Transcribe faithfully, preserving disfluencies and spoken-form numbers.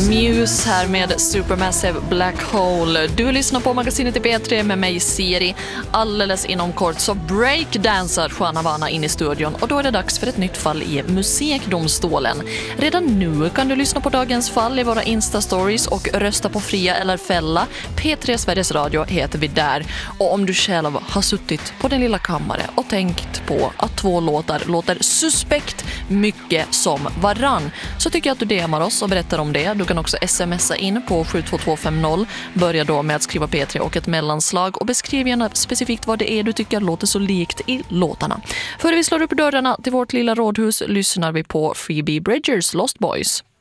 Muse här med Supermassive Black Hole. Du lyssnar på magasinet i P tre med mig Siri. Alldeles inom kort så breakdansar Juan Havana in i studion och då är det dags för ett nytt fall i Musikdomstolen. Redan nu kan du lyssna på dagens fall i våra Insta-stories och rösta på fria eller fälla. P tre Sveriges Radio heter vi där. Och om du själv har suttit på den lilla kammaren och tänkt på att två låtar låter suspekt mycket som varann, så tycker jag att du D M:ar oss och berättar om det. Du kan också smsa in på sju två två fem noll. Börja då med att skriva P tre och ett mellanslag och beskriv gärna specifikt vad det är du tycker låter så likt i låtarna. Före vi slår upp dörrarna till vårt lilla rådhus lyssnar vi på Phoebe Bridgers Lost Boys.